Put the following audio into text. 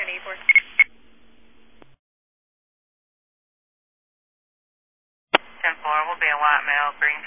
84. 10-4, we'll be in White Mill, 3